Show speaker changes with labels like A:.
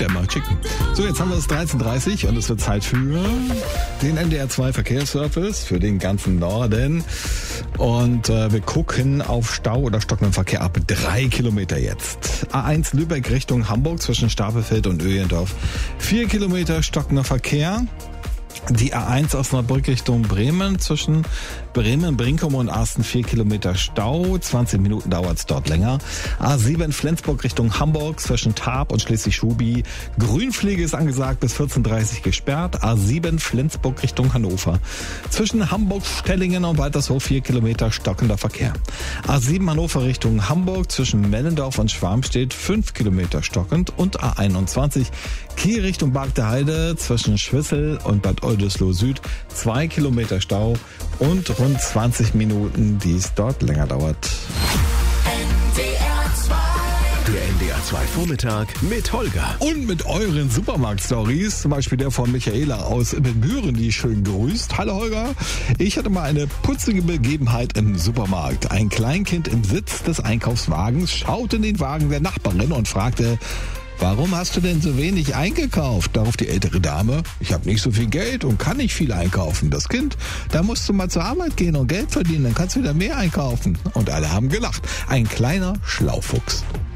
A: Dämmer schicken. So, jetzt haben wir es 13:30 und es wird Zeit für den NDR 2 Verkehrsservice für den ganzen Norden. Und wir gucken auf Stau oder stockenden Verkehr ab 3 Kilometer jetzt. A1 Lübeck Richtung Hamburg zwischen Stapelfeld und Öhlendorf. 4 Kilometer stockender Verkehr. Die A1 Osnabrück Richtung Bremen zwischen Bremen, Brinkum und Arsten 4 Kilometer Stau. 20 Minuten dauert es dort länger. A7 Flensburg Richtung Hamburg zwischen Tarp und Schleswig-Schubi. Grünpflege ist angesagt, bis 14:30 gesperrt. A7 Flensburg Richtung Hannover. Zwischen Hamburg-Stellingen und Waltershof 4 Kilometer stockender Verkehr. A7 Hannover Richtung Hamburg zwischen Mellendorf und Schwarmstedt 5 Kilometer stockend. Und A21 Kiel Richtung Bargteheide zwischen Schwissel und Bad Oldesloe Süd 2 Kilometer Stau und rund 20 Minuten, die es dort länger dauert.
B: Der NDR 2 Vormittag mit Holger.
A: Und mit euren Supermarkt-Stories, zum Beispiel der von Michaela aus Ibbenbüren, die schön grüßt. Hallo Holger, ich hatte mal eine putzige Begebenheit im Supermarkt. Ein Kleinkind im Sitz des Einkaufswagens schaute in den Wagen der Nachbarin und fragte: Warum hast du denn so wenig eingekauft? Darauf die ältere Dame: Ich habe nicht so viel Geld und kann nicht viel einkaufen. Das Kind: Da musst du mal zur Arbeit gehen und Geld verdienen, dann kannst du wieder mehr einkaufen. Und alle haben gelacht. Ein kleiner Schlaufuchs.